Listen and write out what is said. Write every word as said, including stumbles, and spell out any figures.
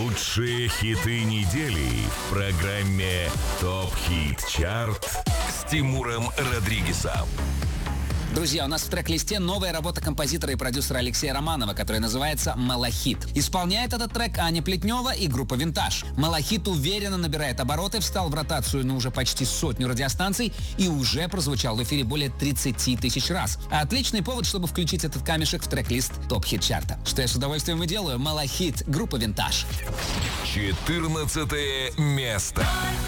Лучшие хиты недели в программе ТОП Хит Чарт с Тимуром Родригезом. Друзья, у нас в трек-листе новая работа композитора и продюсера Алексея Романова, которая называется «Малахит». Исполняет этот трек Аня Плетнева и группа «Винтаж». «Малахит» уверенно набирает обороты, встал в ротацию на уже почти сотню радиостанций и уже прозвучал в эфире более тридцати тысяч раз. Отличный повод, чтобы включить этот камешек в трек-лист топ-хит-чарта. Что я с удовольствием и делаю. «Малахит», группа «Винтаж». четырнадцатое место.